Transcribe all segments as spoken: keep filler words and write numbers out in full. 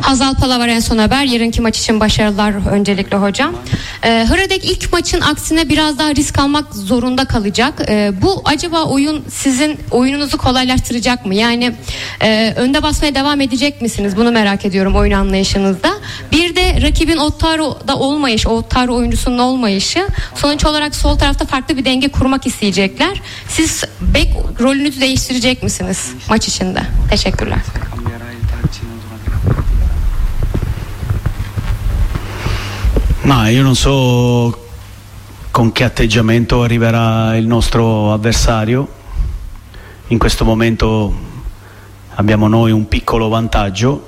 Hazal Palavaren Son Haber. Yarınki maç için başarılar öncelikle hocam. Ee, Hradek ilk maçın aksine biraz daha risk almak zorunda kalacak. Ee, bu acaba oyun sizin oyununuzu kolaylaştıracak mı? Yani e, önde basmaya devam edecek misiniz? Bunu merak ediyorum oyun anlayışınızda. Bir de rakibin Ottaro'da olmayışı, Ottaro oyuncusunun olmayışı. Sonuç olarak sol tarafta farklı bir denge kurmak isteyecekler. Siz bek rolünüzü değiştirecek misiniz maç içinde? Teşekkürler. Ma io non so con che atteggiamento arriverà il nostro avversario. In questo momento abbiamo noi un piccolo vantaggio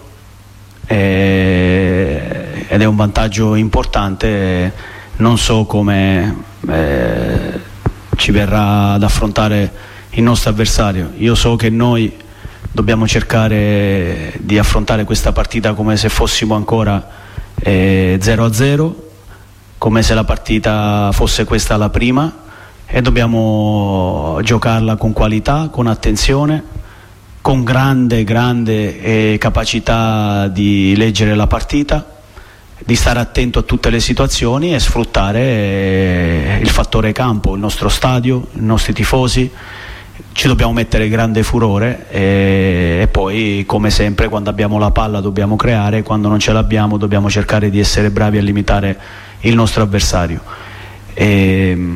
eh, ed è un vantaggio importante. Non so come eh, ci verrà ad affrontare il nostro avversario. Io so che noi dobbiamo cercare di affrontare questa partita come se fossimo ancora eh, zero a zero, come se la partita fosse questa la prima, e dobbiamo giocarla con qualità, con attenzione, con grande grande eh, capacità di leggere la partita, di stare attento a tutte le situazioni e sfruttare eh, il fattore campo, il nostro stadio, i nostri tifosi. Ci dobbiamo mettere grande furore e, e poi, come sempre, quando abbiamo la palla dobbiamo creare, quando non ce l'abbiamo dobbiamo cercare di essere bravi a limitare il nostro avversario. E...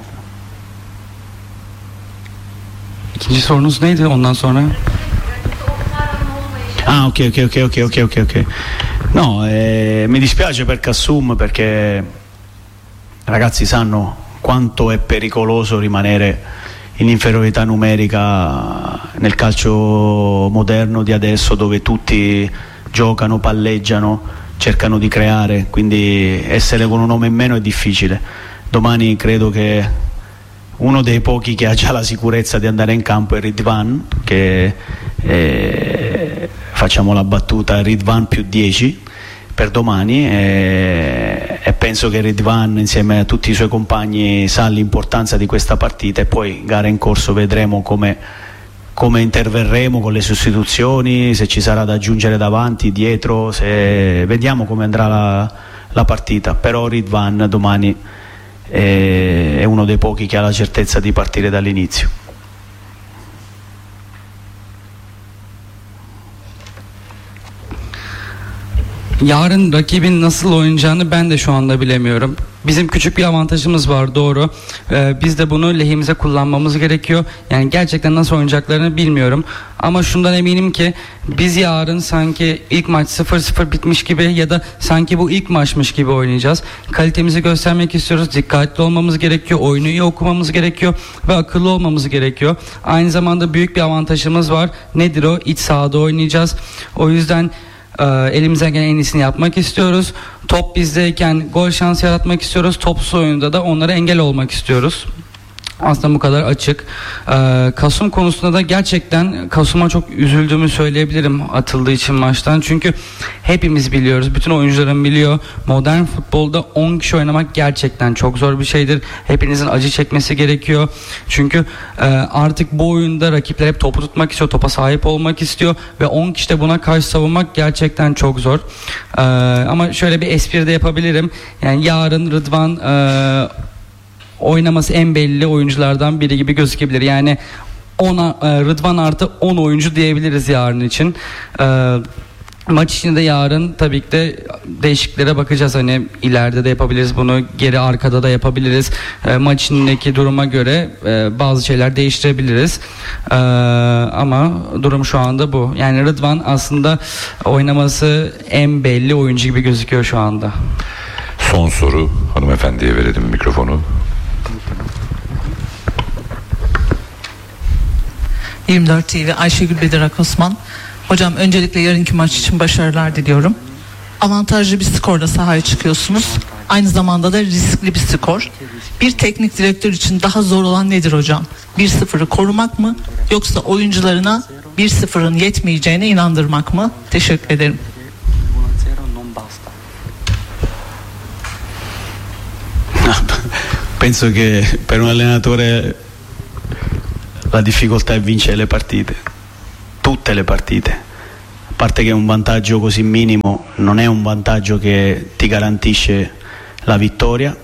İkinci sorunuz neydi ondan sonra? Ah, ok, ok, ok, ok, ok, ok, ok. No, eh, mi dispiace per Kassum, perché ragazzi sanno quanto è pericoloso rimanere in inferiorità numerica nel calcio moderno di adesso, dove tutti giocano, palleggiano, cercano di creare, quindi essere con un uomo in meno è difficile. Domani credo che uno dei pochi che ha già la sicurezza di andare in campo è Ridvan, che eh, facciamo la battuta Ridvan più dieci per domani, e, e penso che Ridvan insieme a tutti i suoi compagni sa l'importanza di questa partita, e poi gara in corso vedremo come, come interverremo con le sostituzioni, se ci sarà da aggiungere davanti, dietro, se, vediamo come andrà la, la partita. Però Ridvan domani è, è uno dei pochi che ha la certezza di partire dall'inizio. Yarın rakibin nasıl oynayacağını ben de şu anda bilemiyorum. Bizim küçük bir avantajımız var, doğru. Ee, biz de bunu lehimize kullanmamız gerekiyor. Yani gerçekten nasıl oynayacaklarını bilmiyorum. Ama şundan eminim ki biz yarın sanki ilk maç sıfır sıfır bitmiş gibi ya da sanki bu ilk maçmış gibi oynayacağız. Kalitemizi göstermek istiyoruz. Dikkatli olmamız gerekiyor. Oyunu iyi okumamız gerekiyor. Ve akıllı olmamız gerekiyor. Aynı zamanda büyük bir avantajımız var. Nedir o? İç sahada oynayacağız. O yüzden elimizden gelen en iyisini yapmak istiyoruz. Top bizdeyken gol şansı yaratmak istiyoruz. Topsuz oyunda da onlara engel olmak istiyoruz. Aslında bu kadar açık. Ee, Kasum konusunda da gerçekten Kasum'a çok üzüldüğümü söyleyebilirim atıldığı için maçtan. Çünkü hepimiz biliyoruz, bütün oyuncuların biliyor. Modern futbolda on kişi oynamak gerçekten çok zor bir şeydir. Hepinizin acı çekmesi gerekiyor. Çünkü e, artık bu oyunda rakipler hep topu tutmak istiyor, topa sahip olmak istiyor ve on kişi de buna karşı savunmak gerçekten çok zor. Ee, ama şöyle bir espri de yapabilirim. Yani yarın Rıdvan e, oynaması en belli oyunculardan biri gibi gözükebilir. Yani ona Rıdvan artı on oyuncu diyebiliriz yarın için. Ee, maç içinde yarın tabii ki de değişikliklere bakacağız. Hani ileride de yapabiliriz bunu, geri arkada da yapabiliriz. Ee, maç içindeki duruma göre e, bazı şeyler değiştirebiliriz. Ee, ama durum şu anda bu. Yani Rıdvan aslında oynaması en belli oyuncu gibi gözüküyor şu anda. Son soru, hanımefendiye verelim mikrofonu. yirmi dört T V Ayşegül Bedirak Osman. Hocam öncelikle yarınki maç için başarılar diliyorum. Avantajlı bir skorla sahaya çıkıyorsunuz. Aynı zamanda da riskli bir skor. Bir teknik direktör için daha zor olan nedir hocam? bir sıfırı korumak mı, yoksa oyuncularına bir sıfırın yetmeyeceğine inandırmak mı? Teşekkür ederim. Penso che per un allenatore la difficoltà è vincere le partite, tutte le partite. parte che un vantaggio così minimo non è un vantaggio che ti garantisce la vittoria,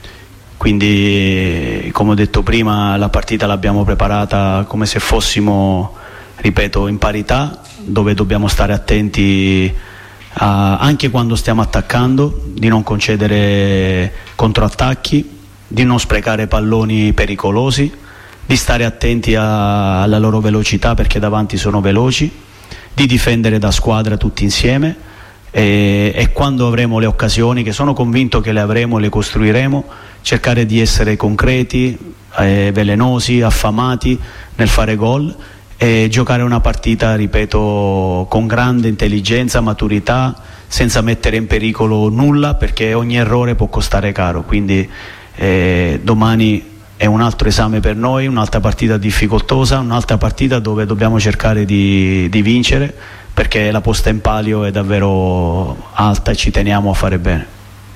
quindi come ho detto prima la partita l'abbiamo preparata come se fossimo, ripeto, in parità, dove dobbiamo stare attenti a, anche quando stiamo attaccando, di non concedere controattacchi, di non sprecare palloni pericolosi, di stare attenti a, alla loro velocità perché davanti sono veloci, di difendere da squadra tutti insieme e, e quando avremo le occasioni, che sono convinto che le avremo, le costruiremo, cercare di essere concreti, eh, velenosi, affamati nel fare gol e giocare una partita, ripeto, con grande intelligenza, maturità, senza mettere in pericolo nulla, perché ogni errore può costare caro. Quindi eh, domani è un altro esame per noi, un'altra partita difficoltosa, un'altra partita dove dobbiamo cercare di, di vincere, perché la posta in palio è davvero alta e ci teniamo a fare bene.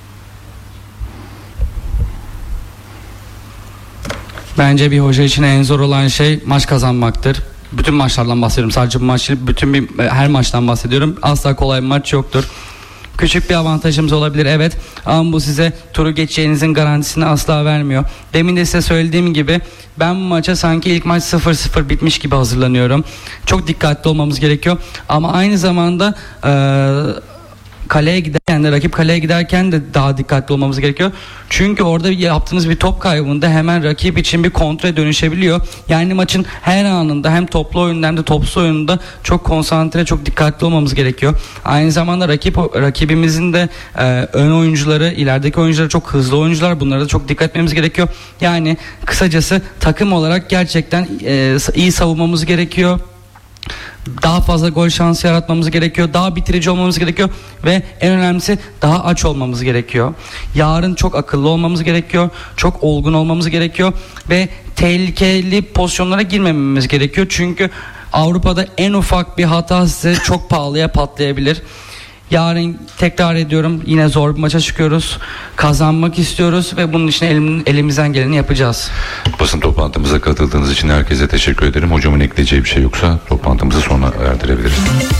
Bence bir hoca için en zor olan şey maç kazanmaktır. Bütün maçlardan bahsediyorum. Sadece bu maç değil, bütün bir, her maçtan bahsediyorum. Asla kolay bir maç yoktur. Küçük bir avantajımız olabilir, evet, ama bu size turu geçeceğinizin garantisini asla vermiyor. Demin de size söylediğim gibi ben bu maça sanki ilk maç sıfır sıfır bitmiş gibi hazırlanıyorum. Çok dikkatli olmamız gerekiyor ama aynı zamanda ee, kaleye giderken de, rakip kaleye giderken de daha dikkatli olmamız gerekiyor. Çünkü orada yaptığınız bir top kaybında hemen rakip için bir kontre dönüşebiliyor. Yani maçın her anında hem toplu oyunda hem de topsuz oyunda çok konsantre, çok dikkatli olmamız gerekiyor. Aynı zamanda rakip rakibimizin de e, ön oyuncuları, ilerideki oyuncuları çok hızlı oyuncular. Bunlara da çok dikkat etmemiz gerekiyor. Yani kısacası takım olarak gerçekten e, iyi savunmamız gerekiyor. Daha fazla gol şansı yaratmamız gerekiyor. Daha bitirici olmamız gerekiyor. Ve en önemlisi daha aç olmamız gerekiyor. Yarın çok akıllı olmamız gerekiyor. Çok olgun olmamız gerekiyor. Ve tehlikeli pozisyonlara girmememiz gerekiyor. Çünkü Avrupa'da en ufak bir hata size çok pahalıya patlayabilir. Yarın tekrar ediyorum, yine zor bir maça çıkıyoruz. Kazanmak istiyoruz ve bunun için elim, elimizden geleni yapacağız. Basın toplantımıza katıldığınız için herkese teşekkür ederim. Hocamın ekleyeceği bir şey yoksa toplantımızı sona erdirebiliriz.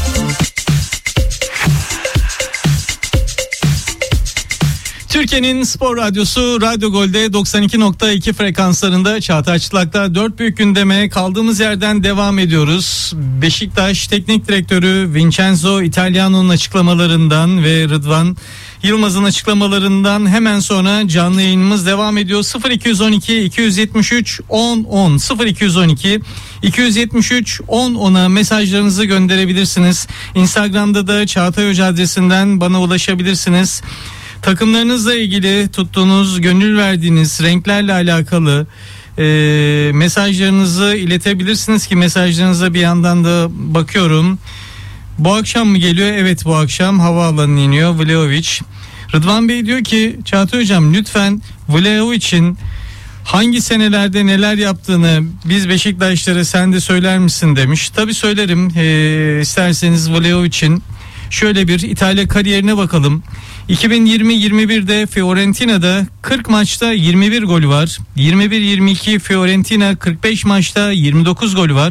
Türkiye'nin spor radyosu Radyo Gol'de doksan iki nokta iki frekanslarında Çağatay Çıtlak'ta dört büyük gündeme kaldığımız yerden devam ediyoruz. Beşiktaş Teknik Direktörü Vincenzo Italiano'nun açıklamalarından ve Rıdvan Yılmaz'ın açıklamalarından hemen sonra canlı yayınımız devam ediyor. sıfır iki on iki iki yetmiş üç on on sıfır iki on iki iki yetmiş üç on ona mesajlarınızı gönderebilirsiniz. Instagram'da da Çağatay Hoca adresinden bana ulaşabilirsiniz. Takımlarınızla ilgili tuttuğunuz, gönül verdiğiniz renklerle alakalı e, mesajlarınızı iletebilirsiniz ki mesajlarınıza bir yandan da bakıyorum. Bu akşam mı geliyor? Evet, bu akşam havaalanına iniyor Vlahovic. Rıdvan Bey diyor ki Çağatay Hocam lütfen Vlahovic'in hangi senelerde neler yaptığını biz Beşiktaşlara sen de söyler misin demiş. Tabii söylerim. E, isterseniz Vlahovic'in şöyle bir İtalya kariyerine bakalım. iki bin yirmi yirmi birde Fiorentina'da kırk maçta yirmi bir golü var. yirmi bir yirmi iki Fiorentina kırk beş maçta yirmi dokuz golü var.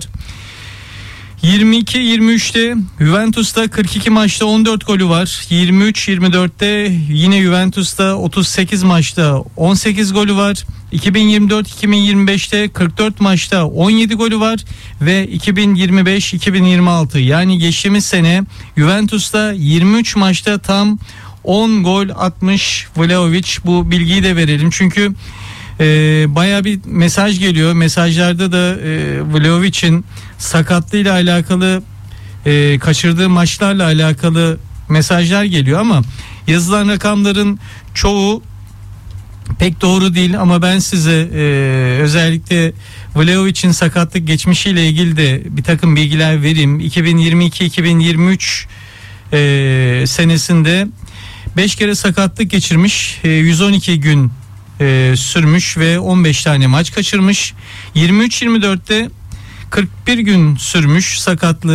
yirmi iki yirmi üçte Juventus'ta kırk iki maçta on dört golü var. yirmi üç yirmi dörtte yine Juventus'ta otuz sekiz maçta on sekiz golü var. iki bin yirmi dört iki bin yirmi beşte kırk dört maçta on yedi golü var ve iki bin yirmi beş iki bin yirmi altı yani geçtiğimiz sene Juventus'ta yirmi üç maçta tam on gol atmış Vlahovic. Bu bilgiyi de verelim çünkü e, baya bir mesaj geliyor. Mesajlarda da e, Vlahovic'in sakatlığıyla alakalı, e, kaçırdığı maçlarla alakalı mesajlar geliyor ama yazılan rakamların çoğu pek doğru değil ama ben size e, özellikle Vlahovic'in sakatlık geçmişiyle ilgili de bir takım bilgiler vereyim. iki bin yirmi iki iki bin yirmi üç e, senesinde beş kere sakatlık geçirmiş, e, yüz on iki gün e, sürmüş ve on beş tane maç kaçırmış. yirmi üç yirmi dörtte kırk bir gün sürmüş sakatlığı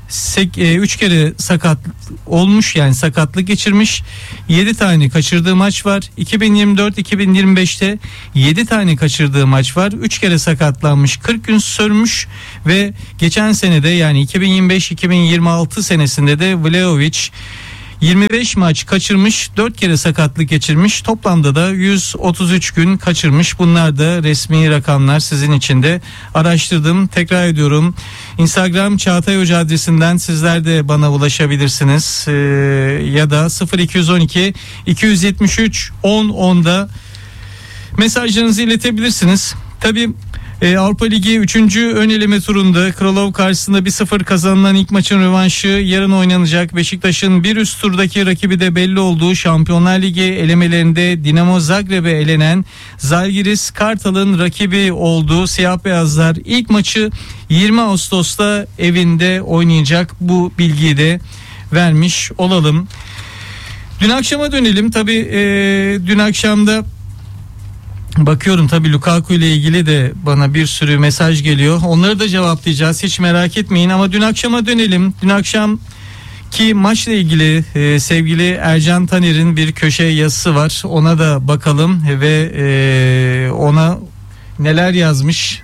üç kere sakat olmuş, yani sakatlık geçirmiş. yedi tane kaçırdığı maç var. iki bin yirmi dört iki bin yirmi beşte yedi tane kaçırdığı maç var. üç kere sakatlanmış, kırk gün sürmüş ve geçen senede, yani iki bin yirmi beş iki bin yirmi altı senesinde de Vlahovic yirmi beş maç kaçırmış, dört kere sakatlık geçirmiş. Toplamda da yüz otuz üç gün kaçırmış. Bunlar da resmi rakamlar, sizin için de araştırdım. Tekrar ediyorum. Instagram Çağatay Hoca adresinden sizler de bana ulaşabilirsiniz. Ee, ya da sıfır iki on iki iki yetmiş üç on onda mesajlarınızı iletebilirsiniz. Tabii Ee, Avrupa Ligi üçüncü ön eleme turunda Kralov karşısında bir sıfır kazanılan ilk maçın rövanşı yarın oynanacak. Beşiktaş'ın bir üst turdaki rakibi de belli olduğu Şampiyonlar Ligi elemelerinde Dinamo Zagreb'e elenen Zalgiris Kartal'ın rakibi olduğu siyah beyazlar ilk maçı yirmi Ağustos'ta evinde oynayacak. Bu bilgiyi de vermiş olalım. Dün akşama dönelim. Tabii e, dün akşamda bakıyorum, tabii Lukaku ile ilgili de bana bir sürü mesaj geliyor. Onları da cevaplayacağız, hiç merak etmeyin. Ama dün akşama dönelim. Dün akşam ki maçla ilgili e, sevgili Ercan Taner'in bir köşe yazısı var. Ona da bakalım ve e, ona neler yazmış.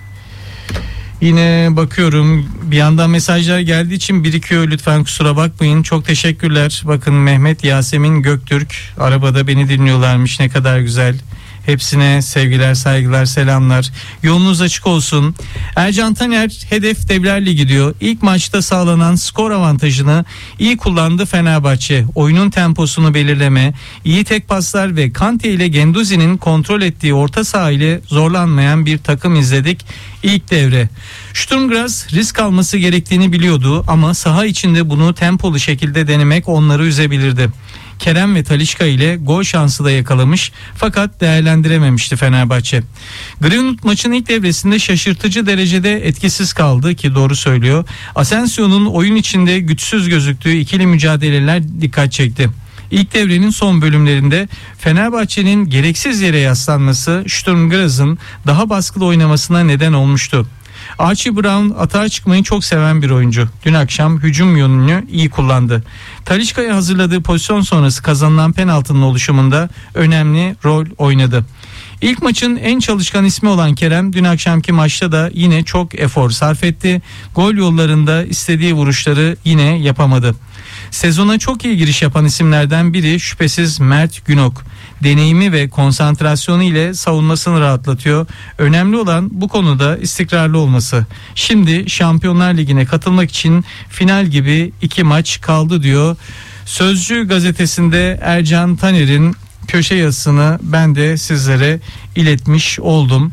Yine bakıyorum, bir yandan mesajlar geldiği için birikiyor, lütfen kusura bakmayın. Çok teşekkürler. Bakın, Mehmet Yasemin Göktürk arabada beni dinliyorlarmış, ne kadar güzel. Hepsine sevgiler, saygılar, selamlar. Yolunuz açık olsun. Ercan Taner, hedef Devler Ligi diyor. İlk maçta sağlanan skor avantajını iyi kullandı Fenerbahçe. Oyunun temposunu belirleme, iyi tek paslar ve Kante ile Genduzi'nin kontrol ettiği orta saha ile zorlanmayan bir takım izledik ilk devre. Sturm Graz risk alması gerektiğini biliyordu ama saha içinde bunu tempolu şekilde denemek onları üzebilirdi. Kerem ve Talisca ile gol şansı da yakalamış fakat değerlendirememişti Fenerbahçe. Greenwood maçın ilk devresinde şaşırtıcı derecede etkisiz kaldı ki doğru söylüyor. Asensio'nun oyun içinde güçsüz gözüktüğü ikili mücadeleler dikkat çekti. İlk devrenin son bölümlerinde Fenerbahçe'nin gereksiz yere yaslanması Sturm Graz'ın daha baskılı oynamasına neden olmuştu. Archie Brown atağa çıkmayı çok seven bir oyuncu. Dün akşam hücum yönünü iyi kullandı. Talisca'ya hazırladığı pozisyon sonrası kazanılan penaltının oluşumunda önemli rol oynadı. İlk maçın en çalışkan ismi olan Kerem dün akşamki maçta da yine çok efor sarf etti. Gol yollarında istediği vuruşları yine yapamadı. Sezona çok iyi giriş yapan isimlerden biri şüphesiz Mert Günok. Deneyimi ve konsantrasyonu ile savunmasını rahatlatıyor. Önemli olan bu konuda istikrarlı olması. Şimdi Şampiyonlar Ligi'ne katılmak için final gibi iki maç kaldı diyor. Sözcü gazetesinde Ercan Taner'in köşe yazısını ben de sizlere iletmiş oldum.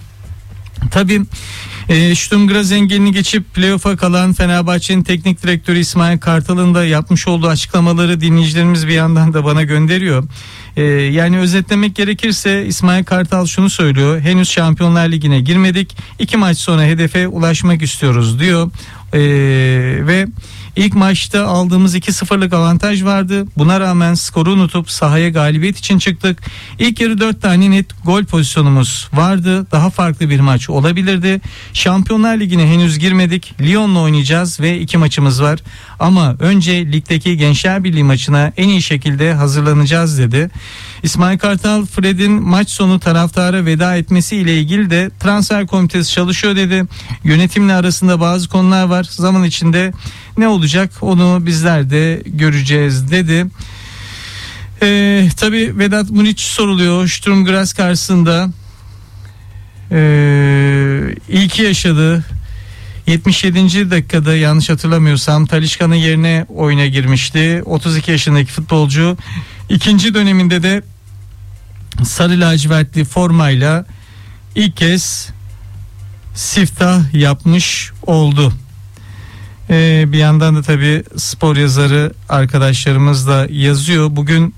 Tabii e, Sturm Graz engelini geçip playoff'a kalan Fenerbahçe'nin teknik direktörü İsmail Kartal'ın da yapmış olduğu açıklamaları dinleyicilerimiz bir yandan da bana gönderiyor. E, yani özetlemek gerekirse İsmail Kartal şunu söylüyor: henüz Şampiyonlar Ligi'ne girmedik, iki maç sonra hedefe ulaşmak istiyoruz diyor. E, ve İlk maçta aldığımız iki sıfırlık avantaj vardı. Buna rağmen skoru unutup sahaya galibiyet için çıktık. İlk yarı dört tane net gol pozisyonumuz vardı. Daha farklı bir maç olabilirdi. Şampiyonlar Ligi'ne henüz girmedik. Lyon'la oynayacağız ve iki maçımız var. Ama önce ligdeki Gençler Birliği maçına en iyi şekilde hazırlanacağız dedi. İsmail Kartal, Fred'in maç sonu taraftara veda etmesi ile ilgili de transfer komitesi çalışıyor dedi. Yönetimle arasında bazı konular var. Zaman içinde ne olacak onu bizler de göreceğiz dedi. Ee, tabii Vedat Muriç soruluyor. Sturm Graz karşısında ee, ilki yaşadı. yetmiş yedinci dakikada yanlış hatırlamıyorsam Talisca'nın yerine oyuna girmişti. otuz iki yaşındaki futbolcu ikinci döneminde de sarı lacivertli formayla ilk kez siftah yapmış oldu. Ee, bir yandan da tabii spor yazarı arkadaşlarımız da yazıyor. Bugün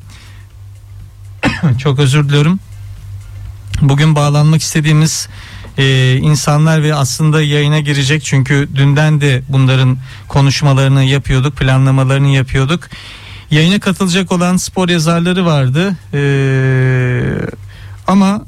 çok özür diliyorum. Bugün bağlanmak istediğimiz e, insanlar ve aslında yayına girecek, çünkü dünden de bunların konuşmalarını yapıyorduk, planlamalarını yapıyorduk. Yayına katılacak olan spor yazarları vardı. Ee, ama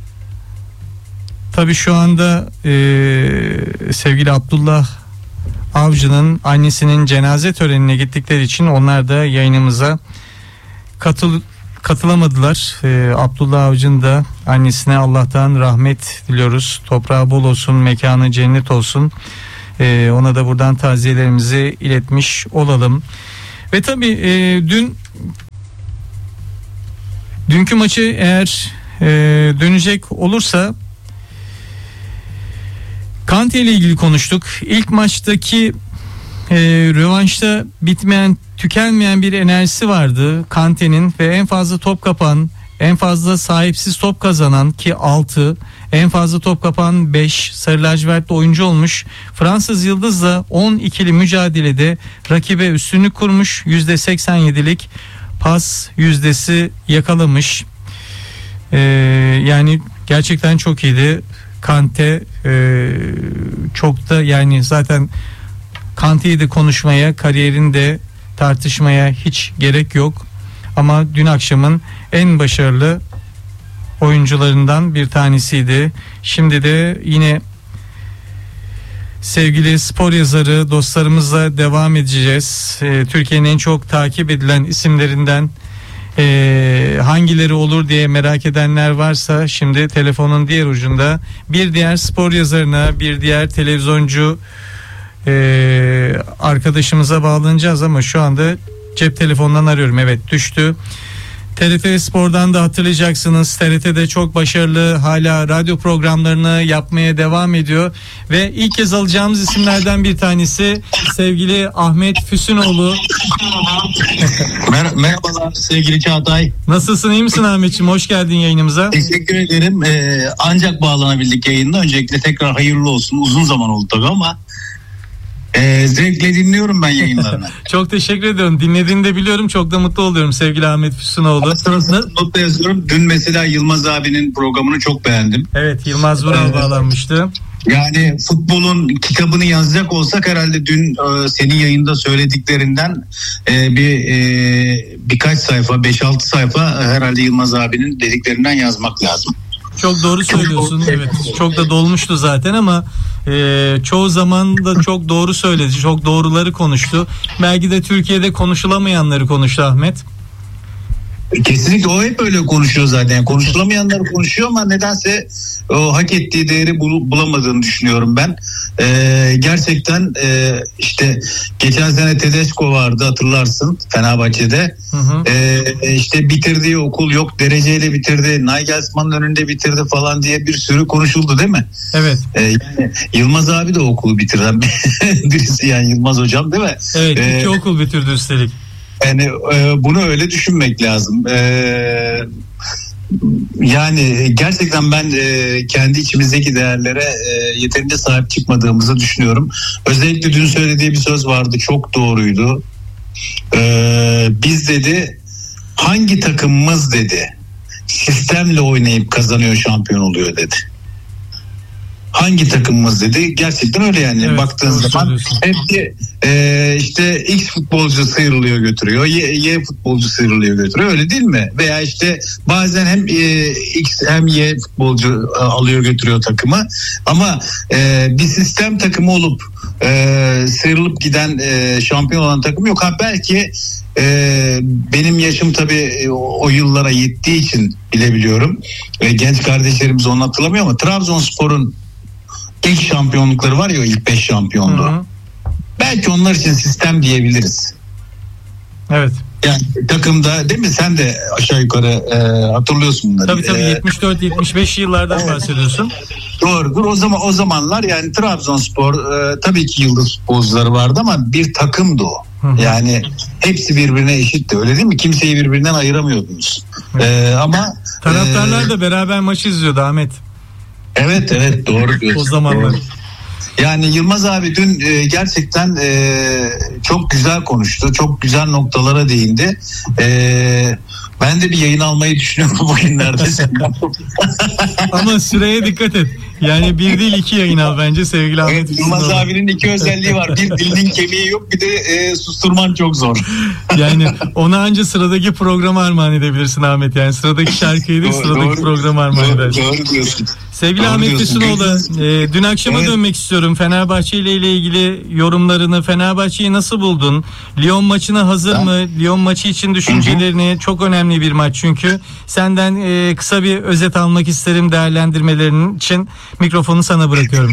tabii şu anda e, sevgili Abdullah Avcı'nın annesinin cenaze törenine gittikleri için onlar da yayınımıza katıl katılamadılar. Ee, Abdullah Avcı'nın da annesine Allah'tan rahmet diliyoruz. Toprağı bol olsun, mekanı cennet olsun. Ee, ona da buradan taziyelerimizi iletmiş olalım. Ve tabii e, dün dünkü maçı eğer e, dönecek olursa Kante ile ilgili konuştuk. İlk maçtaki e, rövanşta bitmeyen, tükenmeyen bir enerjisi vardı Kante'nin ve en fazla top kapan, en fazla sahipsiz top kazanan ki altı, en fazla top kapan beş sarı lacivertli oyuncu olmuş. Fransız Yıldız'la on ikili mücadelede rakibe üstünlük kurmuş. yüzde seksen yedilik pas yüzdesi yakalamış. Ee, yani gerçekten çok iyiydi. Kante e, çok da yani zaten Kante'yi de konuşmaya, kariyerini de tartışmaya hiç gerek yok. Ama dün akşamın en başarılı oyuncularından bir tanesiydi. Şimdi de yine sevgili spor yazarı dostlarımızla devam edeceğiz. Ee, Türkiye'nin en çok takip edilen isimlerinden e, hangileri olur diye merak edenler varsa şimdi telefonun diğer ucunda bir diğer spor yazarına, bir diğer televizyoncu e, arkadaşımıza bağlanacağız ama şu anda cep telefonundan arıyorum. Evet, düştü. T R T Spor'dan da hatırlayacaksınız. T R T'de çok başarılı, hala radyo programlarını yapmaya devam ediyor ve ilk kez alacağımız isimlerden bir tanesi sevgili Ahmet Füsunoğlu. Mer- Merhabalar sevgili Çağatay. Nasılsın, iyi misin Ahmetciğim? Hoş geldin yayınımıza. Teşekkür ederim. Ee, ancak bağlanabildik yayında. Öncelikle tekrar hayırlı olsun. Uzun zaman oldu tabii ama e, zevkle dinliyorum ben yayınlarını. Çok teşekkür ediyorum. Dinlediğini de biliyorum. Çok da mutlu oluyorum sevgili Ahmet Füsunoğlu. Sırasında notta yazıyorum. Dün mesela Yılmaz abinin programını çok beğendim. Evet, Yılmaz Vural bağlanmıştı. Yani futbolun kitabını yazacak olsak herhalde dün e, senin yayında söylediklerinden e, bir e, birkaç sayfa, beş altı sayfa e, herhalde Yılmaz abinin dediklerinden yazmak lazım. Çok doğru söylüyorsun. Evet, çok da dolmuştu zaten ama e, çoğu zaman da çok doğru söyledi. Çok doğruları konuştu. Belki de Türkiye'de konuşulamayanları konuştu Ahmet. Kesinlikle o hep öyle konuşuyor zaten. Konuşulamayanları konuşuyor ama nedense o hak ettiği değeri bul- bulamadığını düşünüyorum ben. Ee, gerçekten e, işte geçen sene Tedesco vardı, hatırlarsın, Fenerbahçe'de. Hı hı. Ee, işte bitirdiği okul yok, dereceyle bitirdi, Nagelsmann'ın önünde bitirdi falan diye bir sürü konuşuldu değil mi? Evet. Ee, yani Yılmaz abi de okulu bitiren birisi, yani Yılmaz hocam değil mi? Evet, iki Ee, okul bitirdi üstelik. Yani e, bunu öyle düşünmek lazım. E, yani gerçekten ben e, kendi içimizdeki değerlere e, yeterince sahip çıkmadığımızı düşünüyorum. Özellikle dün söylediği bir söz vardı, çok doğruydu. E, biz dedi, hangi takımımız dedi sistemle oynayıp kazanıyor, şampiyon oluyor dedi. Hangi takımımız dedi, gerçekten öyle yani. Evet, baktığın zaman hep de, e, işte X futbolcu sıyrılıyor götürüyor, Y, Y futbolcu sıyrılıyor götürüyor, öyle değil mi? Veya işte bazen hem e, X hem Y futbolcu e, alıyor götürüyor takımı ama e, bir sistem takımı olup e, sıyrılıp giden e, şampiyon olan takım yok. Ha belki e, benim yaşım tabii o, o yıllara yettiği için bilebiliyorum ve genç kardeşlerimiz onu hatırlamıyor ama Trabzonspor'un İlk şampiyonlukları var ya, ilk beş şampiyonluğu. Hı hı. Belki onlar için sistem diyebiliriz. Evet. Yani takımda değil mi? Sen de aşağı yukarı e, hatırlıyorsun bunları. Tabii tabii, ee, yetmiş dört yetmiş beş yıllardan evet. bahsediyorsun. Doğrudur. O zaman o zamanlar yani Trabzonspor e, tabii ki yıldız futbolcuları vardı ama bir takımdı o. Hı hı. Yani hepsi birbirine eşitti, öyle değil mi? Kimseyi birbirinden ayıramıyordunuz. Evet. E, ama taraftarlar e, da beraber maçı izliyordu Ahmet. Evet evet, doğru diyorsun. O zamanlar. Yani Yılmaz abi dün e, gerçekten e, çok güzel konuştu. Çok güzel noktalara değindi. E, Ben de bir yayın almayı düşünüyorum bugünlerde. Ama süreye dikkat et. Yani bir değil iki yayın al bence sevgili Ahmet. Evet, Yılmaz abinin iki özelliği var. Bir, dilinin kemiği yok, bir de e, susturman çok zor. Yani ona anca sıradaki programı armağan edebilirsin Ahmet. Yani sıradaki şarkıyı değil, Doğru, sıradaki doğru. programı armağan Doğru, edersin. doğru diyorsun. Sevgili Doğru Ahmet diyorsun. Füsunoğlu, e, dün akşama Evet. dönmek istiyorum. Fenerbahçe ile ile ilgili yorumlarını, Fenerbahçe'yi nasıl buldun? Lyon maçına hazır Ben- mı? Lyon maçı için düşüncelerini, çok önemli bir maç çünkü. Senden e, kısa bir özet almak isterim değerlendirmelerin için. Mikrofonu sana bırakıyorum.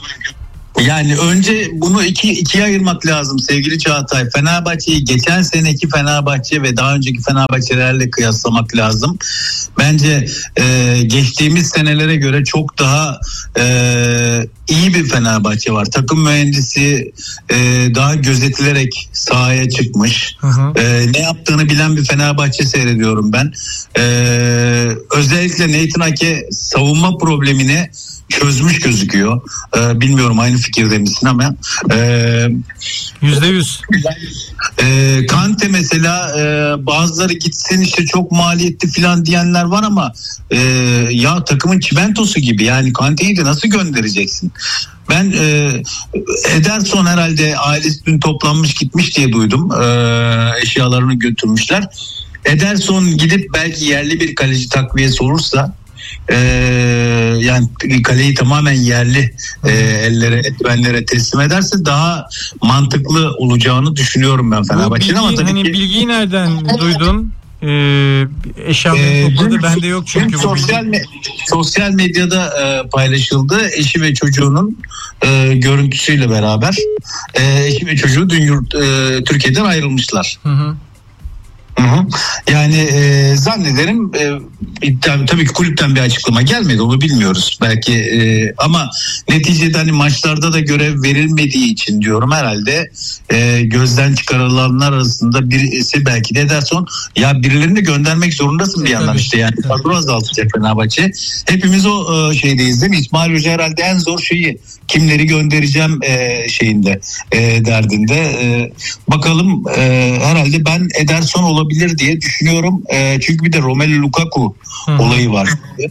Yani önce bunu iki ikiye ayırmak lazım sevgili Çağatay. Fenerbahçe'yi geçen seneki Fenerbahçe ve daha önceki Fenerbahçelerle kıyaslamak lazım. Bence e, geçtiğimiz senelere göre çok daha e, iyi bir Fenerbahçe var. Takım mühendisi e, daha gözetilerek sahaya çıkmış. Hı hı. E, ne yaptığını bilen bir Fenerbahçe seyrediyorum ben. E, özellikle Nathan Ake savunma problemini çözmüş gözüküyor. Ee, bilmiyorum aynı fikirde misin ama ee, Yüzde yüz. e, Kante mesela e, bazıları gitsin işte çok maliyetli falan diyenler var ama e, ya takımın çimentosu gibi, yani Kante'yi de nasıl göndereceksin? Ben e, Ederson herhalde ailesi dün toplanmış gitmiş diye duydum. E, eşyalarını götürmüşler. Ederson gidip belki yerli bir kaleci takviyesi olursa, Ee, yani kaleyi tamamen yerli e, ellere, etmenlere teslim ederse daha mantıklı olacağını düşünüyorum ben Bu Fenerbahçe'nin. bilgi, Ama tabii hani ki bilgiyi nereden duydun? Ee, eşyaları Ee, topladı. dün- Bende yok çünkü dün bu bilgi. sosyal, me- sosyal medyada e, paylaşıldı. Eşi ve çocuğunun e, görüntüsüyle beraber e, eşi ve çocuğu dün yurt, e, Türkiye'den ayrılmışlar. Hı hı. Hı hı. Yani e, zannederim e, tabii, tabii ki kulüpten bir açıklama gelmedi, onu bilmiyoruz belki e, ama neticede hani maçlarda da görev verilmediği için diyorum herhalde e, gözden çıkarılanlar arasında birisi belki de Ederson, ya birilerini de göndermek zorundasın bir yandan Tabii. işte, yani kadro azaltacak Fenerbahçe. Hepimiz o e, şeydeyiz değil mi? İsmail Hoca herhalde en zor şeyi, kimleri göndereceğim e, şeyinde e, derdinde. E, bakalım e, herhalde ben Ederson olabilir diye düşünüyorum. E, çünkü bir de Romelu Lukaku Hı. olayı var.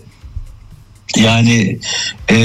Yani e,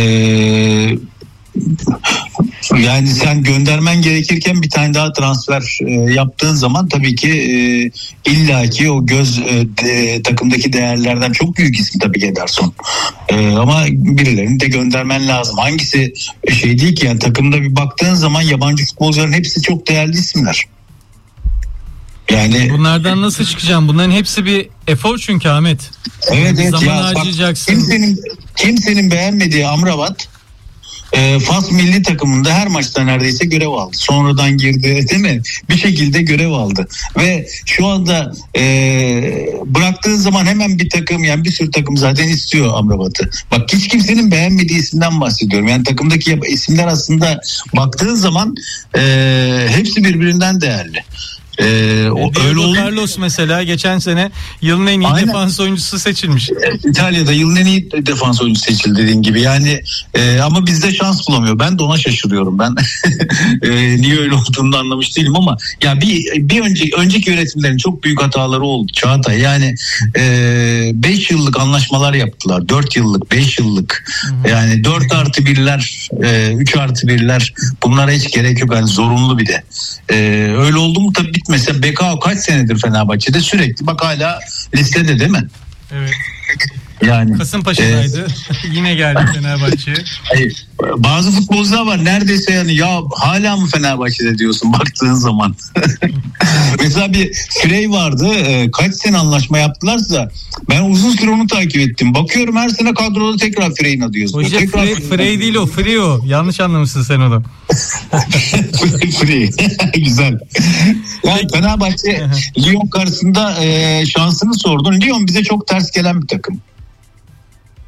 yani sen göndermen gerekirken bir tane daha transfer e, yaptığın zaman tabii ki e, illaki o göz e, de, takımdaki değerlerden çok büyük isim tabii ki Ederson. E, ama birilerini de göndermen lazım. Hangisi şey değil ki, yani takımda bir baktığın zaman yabancı futbolcuların hepsi çok değerli isimler. Yani Bunlardan nasıl çıkacağım? Bunların hepsi bir efor çünkü Ahmet. evet, evet, Zaman ya, bak, harcayacaksın. kimsenin kimsenin beğenmediği Amrabat e, Fas milli takımında her maçta neredeyse görev aldı. Sonradan girdi değil mi? Bir şekilde görev aldı. Ve şu anda e, bıraktığın zaman hemen bir takım, yani bir sürü takım zaten istiyor Amrabat'ı. Bak, hiç kimsenin beğenmediği isimden bahsediyorum. Yani takımdaki isimler aslında baktığın zaman e, hepsi birbirinden değerli. Ee, o, öyle Diego oldu. Carlos mesela geçen sene yılın en iyi Aynen. defans oyuncusu seçilmiş. İtalya'da yılın en iyi defans oyuncusu seçildi dediğin gibi. Yani e, ama bizde şans bulamıyor. Ben de ona şaşırıyorum. Ben e, niye öyle olduğunu anlamış değilim ama ya bir bir önceki önceki yönetimlerin çok büyük hataları oldu Çağatay. Yani beş yıllık anlaşmalar yaptılar. dört yıllık, beş yıllık. Hı-hı. Yani dört artı birler, üç artı birler, bunlara hiç gerek yok. Yani zorunlu bir de. E, öyle oldu mu tabii bitmese. Bekao kaç senedir Fenerbahçe'de, sürekli bak hala listede değil mi? Evet. Yani Kasımpaşa'daydı. Yine geldi Fenerbahçe'ye. Hayır. Bazı futbolcular var neredeyse, yani ya hala mı Fenerbahçe'de diyorsun baktığın zaman. Mesela bir Frey vardı. Kaç sene anlaşma yaptılarsa ben uzun süre onu takip ettim. Bakıyorum her sene kadroda tekrar Frey'in adı yazıyor. Hoca Tekrar Frey, Frey değil o, Frio. Yanlış anlamışsın sen onu. Frey. Güzel. Yani Fenerbahçe Lyon karşısında e, şansını sordun. Lyon bize çok ters gelen bir takım.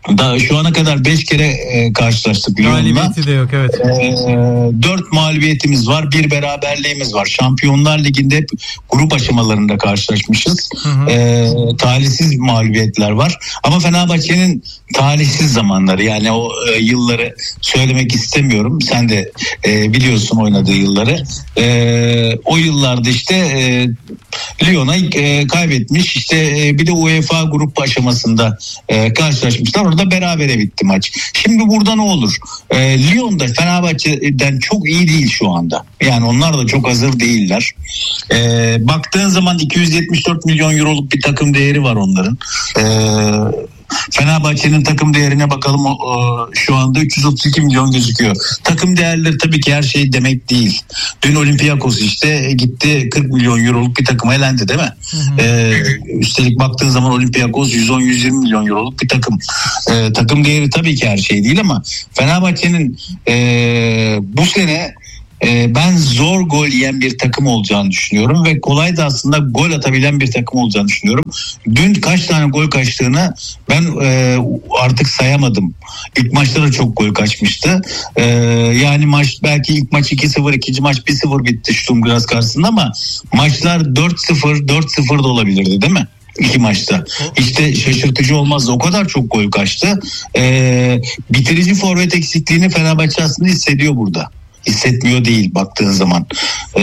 Daha şu ana kadar beş kere e, karşılaştık Lyon'la. Galibiyeti de yok, evet. E, dört mağlubiyetimiz var, bir beraberliğimiz var. Şampiyonlar Ligi'nde hep grup aşamalarında karşılaşmışız. Hı hı. E, talihsiz mağlubiyetler var. Ama Fenerbahçe'nin talihsiz zamanları, yani o e, yılları söylemek istemiyorum. Sen de e, biliyorsun oynadığı yılları. E, o yıllarda işte e, Lyon'a e, kaybetmiş. İşte e, bir de UEFA grup aşamasında e, karşılaşmışlar. Orada berabere bitti maç. Şimdi burada ne olur? E, Lyon da Fenerbahçe'den çok iyi değil şu anda. Yani onlar da çok hazır değiller. E, baktığın zaman iki yüz yetmiş dört milyon euroluk bir takım değeri var onların. E, Fenerbahçe'nin takım değerine bakalım, o, şu anda üç yüz otuz iki milyon gözüküyor. Takım değerleri tabii ki her şey demek değil. Dün Olympiakos işte gitti kırk milyon euroluk bir takıma elendi, değil mi? Hı hı. Ee, üstelik baktığın zaman Olympiakos yüz on yüz yirmi milyon euroluk bir takım. Ee, takım değeri tabii ki her şey değil ama Fenerbahçe'nin ee, bu sene ben zor gol yiyen bir takım olacağını düşünüyorum ve kolay da aslında gol atabilen bir takım olacağını düşünüyorum. Dün kaç tane gol kaçtığını ben e, artık sayamadım. İlk maçta da çok gol kaçmıştı. E, yani maç belki ilk maç iki sıfır, ikinci maç bir sıfır bitti Sturm karşısında ama maçlar dört sıfır, dört sıfır da olabilirdi, değil mi? İki maçta. İşte şaşırtıcı olmaz. O kadar çok gol kaçtı. E, bitirici forvet eksikliğini Fenerbahçe aslında hissediyor burada. Hissetmiyor değil baktığın zaman. Ee,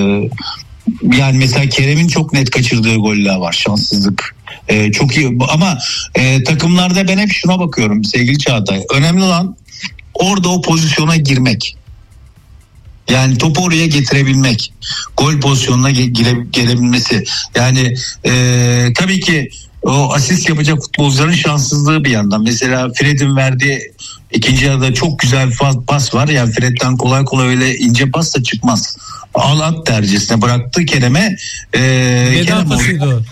yani mesela Kerem'in çok net kaçırdığı goller var. Şanssızlık. Ee, çok iyi ama e, takımlarda ben hep şuna bakıyorum sevgili Çağatay. Önemli olan orada o pozisyona girmek. Yani topu oraya getirebilmek. Gol pozisyonuna gire, gelebilmesi. Yani e, tabii ki o asist yapacak futbolcuların şanssızlığı bir yandan. Mesela Fred'in verdiği İkinci yarıda çok güzel pas var. Yani Fred'den kolay kolay öyle ince pas da çıkmaz. Al at tercihine bıraktı Kerem'e. E, Veda Kerem pasıydı o.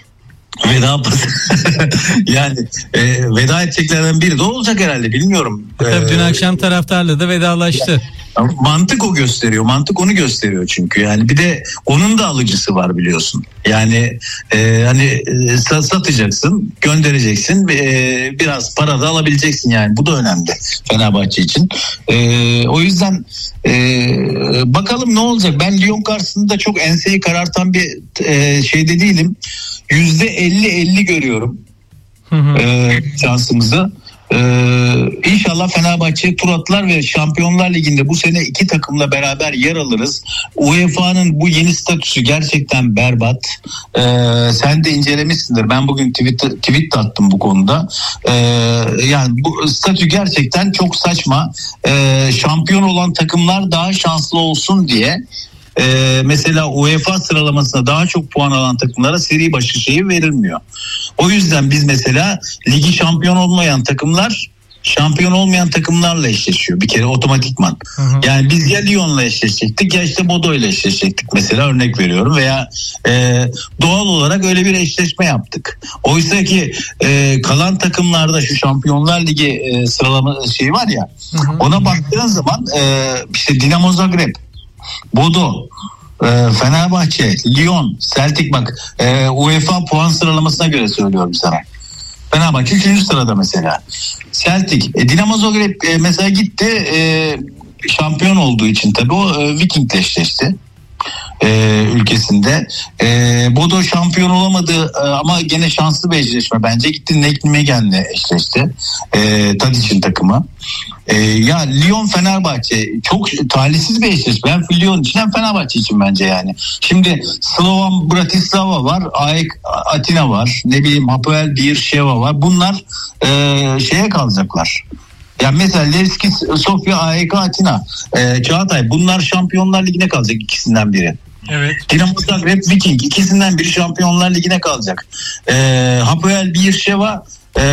Veda pası. yani e, veda edeceklerden biri de olacak herhalde, bilmiyorum. Tabii dün ee, akşam taraftarla da vedalaştı. Mantık o gösteriyor. Mantık onu gösteriyor çünkü. Yani bir de onun da alıcısı var biliyorsun. Yani e, hani e, satacaksın, göndereceksin, e, biraz para da alabileceksin yani. Bu da önemli Fenerbahçe için. E, o yüzden e, bakalım ne olacak. Ben Lyon karşısında çok enseyi karartan bir e, şeyde değilim. yüzde elli elli görüyorum hı hı. E, şansımızı. Ee, İnşallah Fenerbahçe tur atlar ve Şampiyonlar Ligi'nde bu sene iki takımla beraber yer alırız. U E F A'nın bu yeni statüsü gerçekten berbat. Ee, sen de incelemişsindir. Ben bugün tweet, tweet attım bu konuda. Ee, yani bu statü gerçekten çok saçma. Ee, şampiyon olan takımlar daha şanslı olsun diye. Ee, mesela UEFA sıralamasında daha çok puan alan takımlara seri başı şeyi verilmiyor. O yüzden biz mesela ligi şampiyon olmayan takımlar şampiyon olmayan takımlarla eşleşiyor bir kere otomatikman. Hı hı. Yani biz ya Lyon'la eşleşecektik ya işte Bodo'yla eşleşecektik mesela, örnek veriyorum, veya e, doğal olarak öyle bir eşleşme yaptık. Oysa ki e, kalan takımlarda şu Şampiyonlar Ligi e, sıralama şeyi var ya, hı hı. ona baktığın zaman e, işte Dinamo Zagreb, Bodo, Fenerbahçe, Lyon, Celtic, bak UEFA puan sıralamasına göre söylüyorum sana. Fenerbahçe üçüncü sırada mesela. Celtic, e, Dinamo Zagreb e, mesela gitti e, şampiyon olduğu için tabii o e, Viking'le eşleşti. E, ülkesinde. E, Bodo şampiyon olamadı e, ama gene şanslı bir eşleşme bence. Gitti Nijmegen'le eşleşti. E, Tadic'in takımı. E, ya Lyon Fenerbahçe çok talihsiz bir eşleşme. Hem Lyon için hem Fenerbahçe için bence yani. Şimdi Slovan Bratislava var, A E K Atina var, ne bileyim Hapoel Beersheva var. Bunlar e, şeye kalacaklar. Yani mesela Levski Sofya, A E K Atina, e, Çağatay, bunlar Şampiyonlar Ligi'ne kalacak ikisinden biri. Evet. Dinamo Zagreb, Viking, ikisinden biri Şampiyonlar Ligi'ne kalacak. E, Hapoel Beersheva e,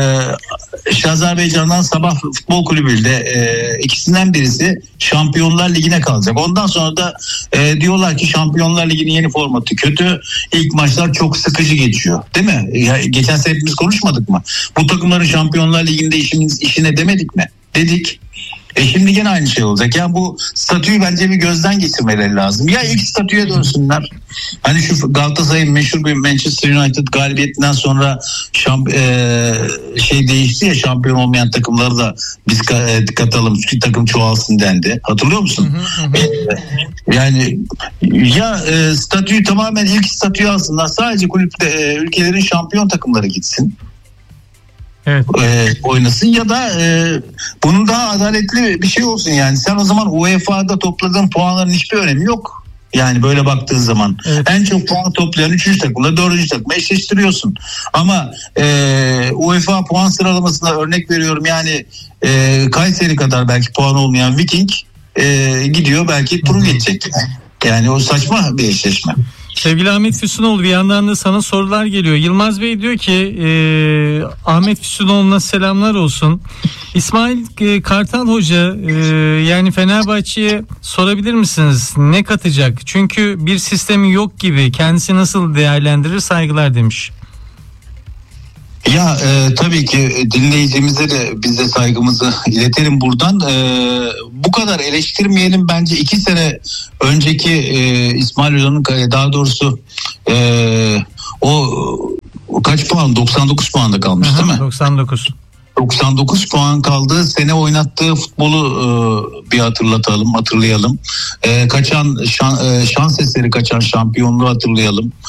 Azerbaycan'dan Sabah Futbol Kulübü'nde e, ikisinden birisi Şampiyonlar Ligi'ne kalacak. Ondan sonra da e, diyorlar ki Şampiyonlar Ligi'nin yeni formatı kötü. İlk maçlar çok sıkıcı geçiyor. Değil mi? Ya, geçen sene hepimiz konuşmadık mı? Bu takımların Şampiyonlar Ligi'nde işimiz, işine demedik mi? Dedik. E şimdi gene aynı şey olacak. Yani bu statüyü bence bir gözden geçirmeleri lazım. Ya ilk statüye dönsünler. Hani şu Galatasaray'ın meşhur bir Manchester United galibiyetinden sonra şamp e, şey değişti ya, şampiyon olmayan takımları da biz ka- e, katalım, çünkü takım çoğalsın dendi. Hatırlıyor musun? Hı hı hı. E, yani ya e, statüyü tamamen ilk statüyü alsınlar. Sadece kulüpte e, ülkelerin şampiyon takımları gitsin. Evet. E, oynasın ya da e, bunun daha adaletli bir şey olsun yani. Sen o zaman U E F A'da topladığın puanların hiçbir önemi yok. Yani böyle baktığın zaman Evet. en çok puan toplayan üçüncü takımla dördüncü takımla eşleştiriyorsun. Ama e, U E F A puan sıralamasında örnek veriyorum yani e, Kayseri kadar belki puan olmayan Viking e, gidiyor belki turu geçecek. Yani o saçma bir eşleşme. Sevgili Ahmet Füsunoğlu, bir yandan da sana sorular geliyor. Yılmaz Bey diyor ki e, Ahmet Füsunoğlu'na selamlar olsun. İsmail e, Kartal Hoca e, yani Fenerbahçe'ye sorabilir misiniz ne katacak? Çünkü bir sistemi yok gibi, kendisi nasıl değerlendirir, saygılar demiş. Ya e, tabii ki dinleyicimize de biz de saygımızı iletelim buradan. E, bu kadar eleştirmeyelim bence. iki sene önceki e, İsmail Hoca'nın daha doğrusu e, o, o kaç puan? doksan dokuz puanda kalmış Aha, değil mi? doksan dokuz. doksan dokuz puan kaldığı sene oynattığı futbolu e, bir hatırlatalım, hatırlayalım. E, kaçan şan, e, şans eseri kaçan şampiyonluğu hatırlayalım.